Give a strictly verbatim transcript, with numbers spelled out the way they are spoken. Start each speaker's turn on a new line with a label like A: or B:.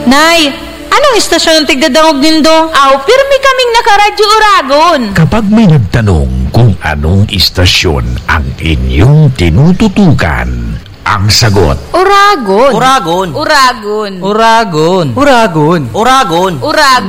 A: Nay, anong istasyon ang tigdadangog nindo?
B: Aw, pirmi kaming nakaradyo Uragon.
C: Kapag may nagtanong kung anong istasyon ang inyong tinututukan, ang sagot,
B: Uragon.
D: Uragon.
B: Uragon.
A: Uragon.
D: Uragon.
B: Uragon.
D: Uragon.